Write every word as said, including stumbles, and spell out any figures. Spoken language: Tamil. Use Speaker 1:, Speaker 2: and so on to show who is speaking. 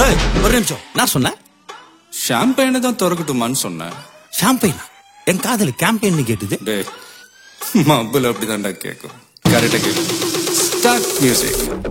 Speaker 1: ஏய், ஒரு நிமிஷம். நான் சொன்னேன்
Speaker 2: ஷாம்பெயினை தான் திறக்கட்டுமான்னு சொன்னேன்.
Speaker 1: ஷாம்பெயினா? என் காதல கேம்பெயின் கேட்டுது.
Speaker 2: டேய், மப்புல அப்படிதான்டா கேட்கும். கரெக்டா கேட்கும். Start music.